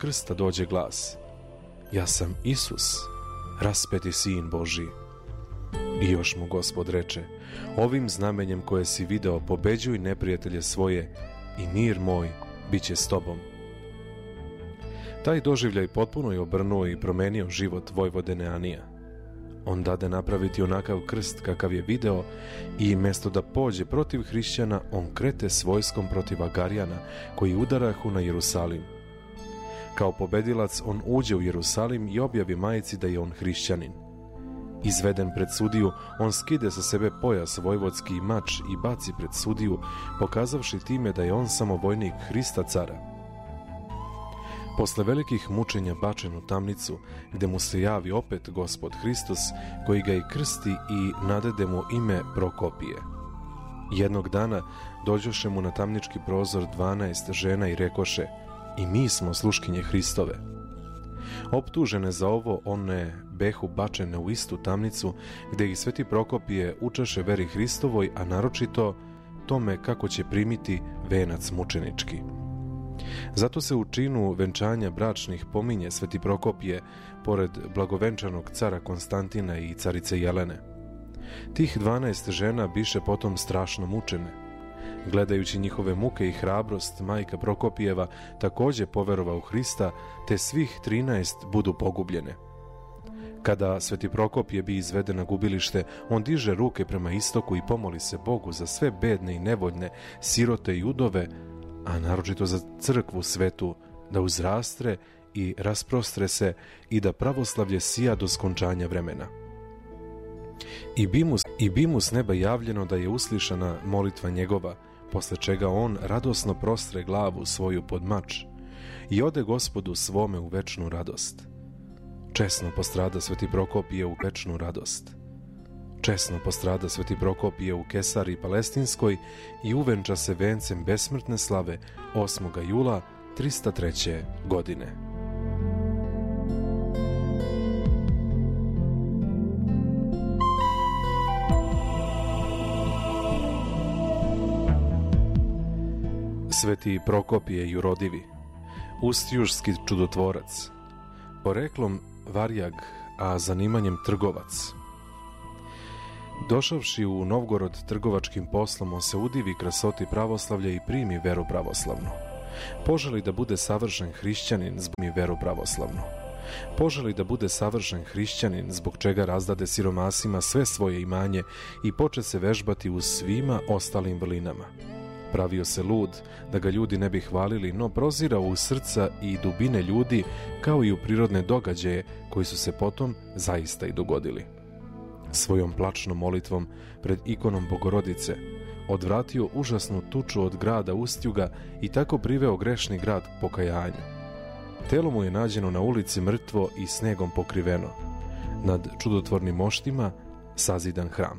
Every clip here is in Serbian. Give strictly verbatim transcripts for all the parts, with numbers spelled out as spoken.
krsta dođe glas: ja sam Isus, raspeti sin Božji. I još mu Gospod reče: ovim znamenjem koje si video pobeđuj neprijatelje svoje i mir moj bit će s tobom. Taj doživljaj potpuno je obrnuo i promenio život vojvode Neanija. On dade napraviti onakav krst kakav je video i mjesto da pođe protiv hrišćana, on krete s vojskom protiv Agarijana koji udarahu na Jerusalim. Kao pobedilac on uđe u Jerusalim i objavi majici da je on hrišćanin. Izveden pred sudiju, on skide sa sebe pojas vojvodski i mač i baci pred sudiju, pokazavši time da je on samo vojnik Hrista cara. Posle velikih mučenja bačen u tamnicu, gde mu se javi opet Gospod Hristos, koji ga i krsti i nadede mu ime Prokopije. Jednog dana dođoše mu na tamnički prozor dvanaest žena i rekoše: i mi smo sluškinje Hristove. Optužene za ovo, one behu bačene u istu tamnicu, gde ih sveti Prokopije učeše veri Hristovoj, a naročito tome kako će primiti venac mučenički. Zato se u činu venčanja bračnih pominje sveti Prokopije pored blagovenčanog cara Konstantina i carice Jelene. Tih dvanaest žena biše potom strašno mučene. Gledajući njihove muke i hrabrost, majka Prokopijeva takođe poverova u Hrista, te svih trinaest budu pogubljene. Kada sveti Prokopije bi izveden na gubilište, on diže ruke prema istoku i pomoli se Bogu za sve bedne i nevoljne, sirote i udove, a naročito za crkvu svetu, da uzrastre i rasprostre se i da pravoslavlje sija do skončanja vremena. I bi mu, i bi mu s neba javljeno da je uslišana molitva njegova, posle čega on radosno prostre glavu svoju pod mač i ode Gospodu svome u večnu radost. Česno postrada sveti Prokopije u večnu radost. Česno postrada sveti Prokopije u Kesariji Palestinskoj i uvenča se vencem besmrtne slave osmog jula trista treće. godine. Sveti Prokopije Jurodivi, ustjužski čudotvorac, poreklom Varjag, a zanimanjem trgovac. Došavši u Novgorod trgovačkim poslom, on se udivi krasoti pravoslavlja i primi veru pravoslavnu. Poželi da bude savršen hrišćanin zbog mi veru pravoslavnu. Poželi da bude savršen hrišćanin, zbog čega razdade siromasima sve svoje imanje i poče se vežbati u svima ostalim vrlinama. Pravio se lud da ga ljudi ne bi hvalili, no prozirao u srca i dubine ljudi, kao i u prirodne događaje koji su se potom zaista i dogodili. Svojom plačnom molitvom pred ikonom Bogorodice odvratio užasnu tuču od grada Ustjuga i tako priveo grešni grad k pokajanju. Telo mu je nađeno na ulici mrtvo i snegom pokriveno. Nad čudotvornim moštima sazidan hram.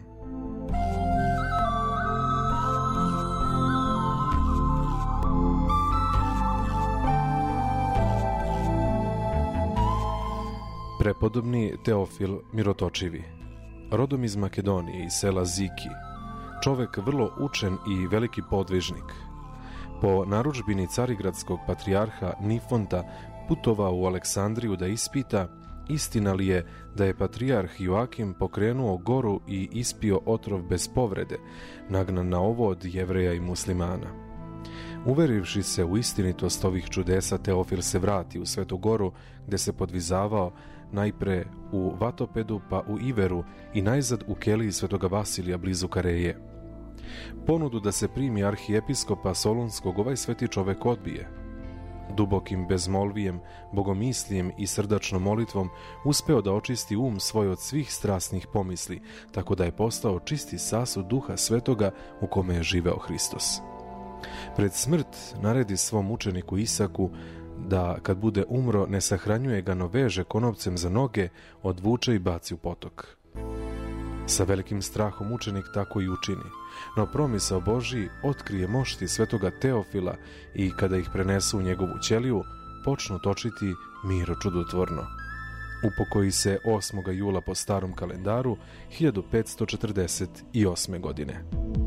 Prepodobni Teofil Mirotočivi, rodom iz Makedonije i sela Ziki, čovek vrlo učen i veliki podvižnik. Po narudžbini carigradskog patrijarha Nifonta putovao u Aleksandriju da ispita istina li je da je patrijarh Joakim pokrenuo goru i ispio otrov bez povrede, nagnan na ovo od Jevreja i muslimana. Uverivši se u istinitost ovih čudesa, Teofil se vrati u Svetu Goru, gde se podvizavao najpre u Vatopedu, pa u Iveru i najzad u keliji Svetoga Vasilija blizu Kareje. Ponudu da se primi arhijepiskopa Solunskog ovaj sveti čovek odbije. Dubokim bezmolvijem, bogomislijem i srdačnom molitvom uspeo da očisti um svoj od svih strasnih pomisli, tako da je postao čisti sasud Duha Svetoga u kome je živeo Hristos. Pred smrt naredi svom učeniku Isaku da kad bude umro ne sahranjuje ga, no veže konopcem za noge, odvuče i baci u potok. Sa velikim strahom učenik tako i učini, no promisao Božji otkrije mošti svetoga Teofila i kada ih prenesu u njegovu ćeliju, počnu točiti miro čudotvorno. Upokoji se osmog jula po starom kalendaru hiljadu petsto četrdeset osme. godine.